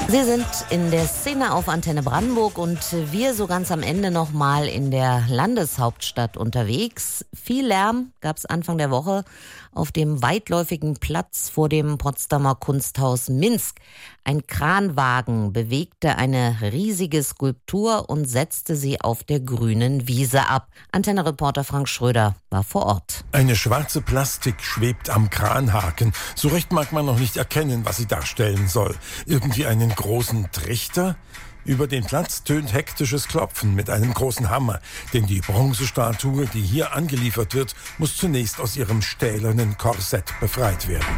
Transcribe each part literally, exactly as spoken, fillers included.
Sie sind in der Szene auf Antenne Brandenburg und wir so ganz am Ende noch mal in der Landeshauptstadt unterwegs. Viel Lärm gab es Anfang der Woche auf dem weitläufigen Platz vor dem Potsdamer Kunsthaus Minsk. Ein Kranwagen bewegte eine riesige Skulptur und setzte sie auf der grünen Wiese ab. Antenne-Reporter Frank Schröder war vor Ort. Eine schwarze Plastik schwebt am Kranhaken. So recht mag man noch nicht erkennen, was sie darstellen soll. Irgendwie einen großen Trichter? Über den Platz tönt hektisches Klopfen mit einem großen Hammer, denn die Bronzestatue, die hier angeliefert wird, muss zunächst aus ihrem stählernen Korsett befreit werden.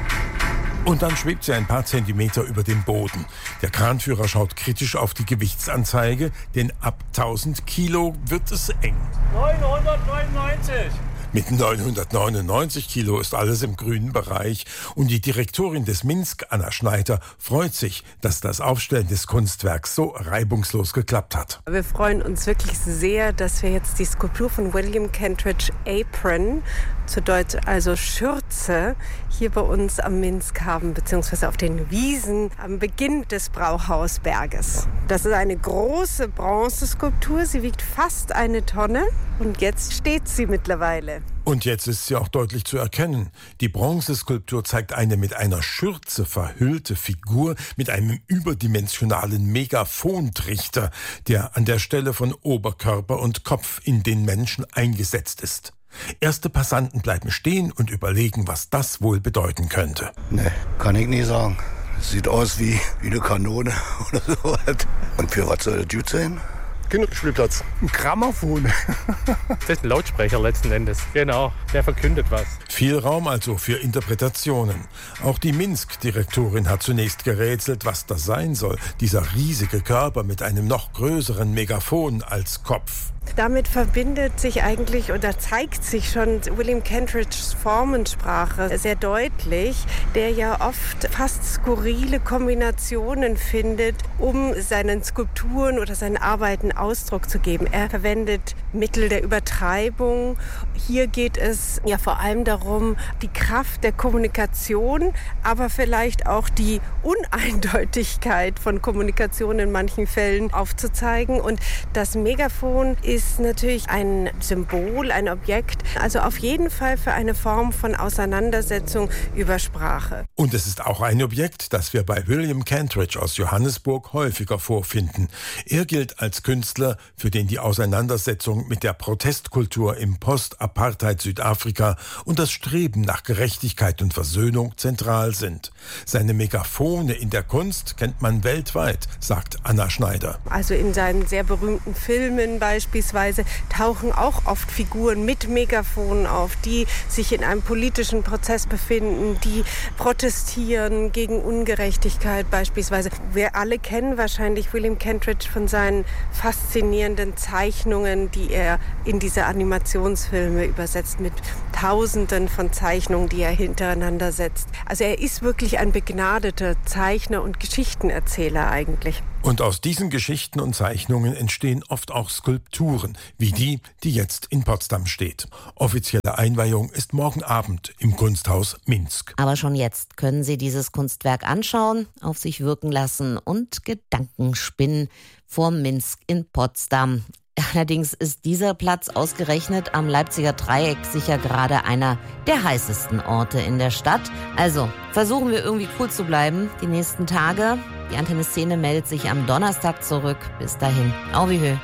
Und dann schwebt sie ein paar Zentimeter über dem Boden. Der Kranführer schaut kritisch auf die Gewichtsanzeige, denn ab tausend Kilo wird es eng. neunhundertneunundneunzig. Mit neunhundertneunundneunzig Kilo ist alles im grünen Bereich. Und die Direktorin des Minsk, Anna Schneider, freut sich, dass das Aufstellen des Kunstwerks so reibungslos geklappt hat. Wir freuen uns wirklich sehr, dass wir jetzt die Skulptur von William Kentridge Apron, zu Deutsch also Schürze, hier bei uns am Minsk haben, beziehungsweise auf den Wiesen am Beginn des Brauhausberges. Das ist eine große Bronzeskulptur. Sie wiegt fast eine Tonne und jetzt steht sie mittlerweile. Und jetzt ist sie auch deutlich zu erkennen. Die Bronzeskulptur zeigt eine mit einer Schürze verhüllte Figur mit einem überdimensionalen Megaphontrichter, der an der Stelle von Oberkörper und Kopf in den Menschen eingesetzt ist. Erste Passanten bleiben stehen und überlegen, was das wohl bedeuten könnte. Ne, kann ich nie sagen. Sieht aus wie, wie eine Kanone oder so. Und für was soll das gut sein? Kinderspielplatz. Ein Grammophon. Das ist ein Lautsprecher letzten Endes. Genau, der verkündet was. Viel Raum also für Interpretationen. Auch die Minsk-Direktorin hat zunächst gerätselt, was das sein soll. Dieser riesige Körper mit einem noch größeren Megaphon als Kopf. Damit verbindet sich eigentlich oder zeigt sich schon William Kentridges Formensprache sehr deutlich, der ja oft fast skurrile Kombinationen findet, um seinen Skulpturen oder seinen Arbeiten Ausdruck zu geben. Er verwendet Mittel der Übertreibung. Hier geht es ja vor allem darum, die Kraft der Kommunikation, aber vielleicht auch die Uneindeutigkeit von Kommunikation in manchen Fällen aufzuzeigen. Und das Megaphon ist ist natürlich ein Symbol, ein Objekt, also auf jeden Fall für eine Form von Auseinandersetzung über Sprache. Und es ist auch ein Objekt, das wir bei William Kentridge aus Johannesburg häufiger vorfinden. Er gilt als Künstler, für den die Auseinandersetzung mit der Protestkultur im Post-Apartheid-Südafrika und das Streben nach Gerechtigkeit und Versöhnung zentral sind. Seine Megaphone in der Kunst kennt man weltweit, sagt Anna Schneider. Also in seinen sehr berühmten Filmen beispielsweise tauchen auch oft Figuren mit Megafonen auf, die sich in einem politischen Prozess befinden, die protestieren gegen Ungerechtigkeit beispielsweise. Wir alle kennen wahrscheinlich William Kentridge von seinen faszinierenden Zeichnungen, die er in diese Animationsfilme übersetzt, mit Tausenden von Zeichnungen, die er hintereinander setzt. Also er ist wirklich ein begnadeter Zeichner und Geschichtenerzähler eigentlich. Und aus diesen Geschichten und Zeichnungen entstehen oft auch Skulpturen, wie die, die jetzt in Potsdam steht. Offizielle Einweihung ist morgen Abend im Kunsthaus Minsk. Aber schon jetzt können Sie dieses Kunstwerk anschauen, auf sich wirken lassen und Gedanken spinnen vor Minsk in Potsdam. Allerdings ist dieser Platz ausgerechnet am Leipziger Dreieck sicher gerade einer der heißesten Orte in der Stadt. Also versuchen wir irgendwie cool zu bleiben die nächsten Tage. Die Antenne-Szene meldet sich am Donnerstag zurück. Bis dahin, auf Wiedersehen.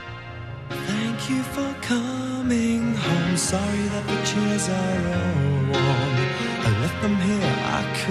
Thank you for coming home. Sorry that the chairs are all warm. I left them here. I could